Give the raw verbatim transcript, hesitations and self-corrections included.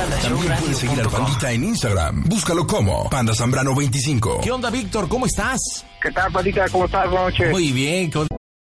También puedes seguir al Pandita en Instagram. Búscalo como Panda Zambrano veinticinco. ¿Qué onda, Víctor? ¿Cómo estás? ¿Qué tal, Pandita? ¿Cómo estás? Buenas noches. Muy bien. ¿Qué onda?